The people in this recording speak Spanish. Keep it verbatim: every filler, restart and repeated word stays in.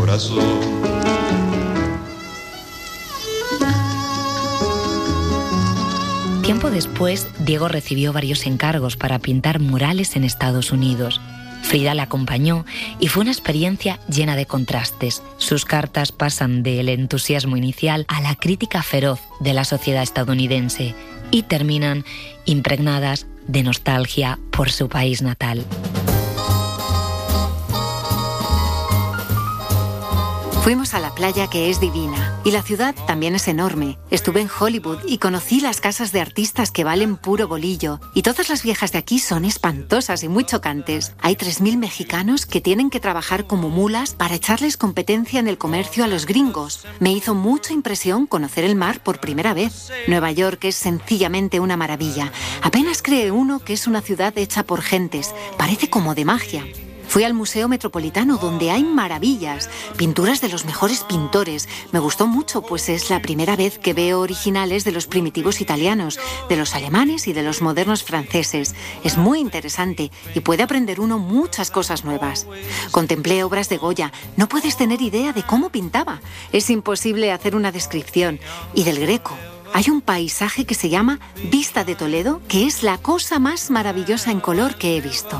corazón. Tiempo después, Diego recibió varios encargos para pintar murales en Estados Unidos. Frida la acompañó y fue una experiencia llena de contrastes. Sus cartas pasan del entusiasmo inicial a la crítica feroz de la sociedad estadounidense y terminan impregnadas de nostalgia por su país natal. Fuimos a la playa, que es divina, y la ciudad también es enorme. Estuve en Hollywood y conocí las casas de artistas que valen puro bolillo, y todas las viejas de aquí son espantosas y muy chocantes. Hay tres mil mexicanos que tienen que trabajar como mulas para echarles competencia en el comercio a los gringos. Me hizo mucha impresión conocer el mar por primera vez. Nueva York es sencillamente una maravilla. Apenas cree uno que es una ciudad hecha por gentes. Parece como de magia. Fui al Museo Metropolitano, donde hay maravillas, pinturas de los mejores pintores. Me gustó mucho, pues es la primera vez que veo originales de los primitivos italianos, de los alemanes y de los modernos franceses. Es muy interesante y puede aprender uno muchas cosas nuevas. Contemplé obras de Goya. No puedes tener idea de cómo pintaba. Es imposible hacer una descripción. Y del Greco. Hay un paisaje que se llama Vista de Toledo, que es la cosa más maravillosa en color que he visto.